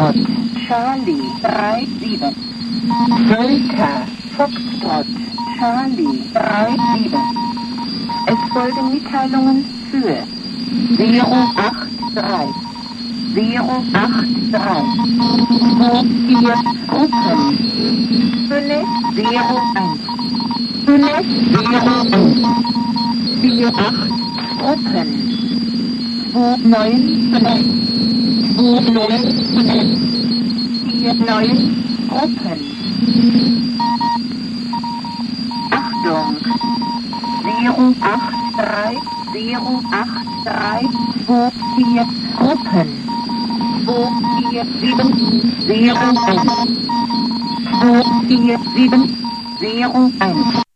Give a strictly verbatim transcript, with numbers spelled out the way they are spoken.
Foxtrot, Charlie, drei sieben. Delta, Foxtrot, Charlie, drei sieben. Es folgen Mitteilungen für zero acht drei, zero acht drei, zwei vier Gruppen, fünf zero eins, fünf zero eins, vier acht Gruppen, zwei neun fünf, zwei neun fünf, vier neun Gruppen. Achtung! zero acht drei, zero acht drei, zwei vier Gruppen, zwei vier sieben, zero eins, zwei vier sieben, zero eins.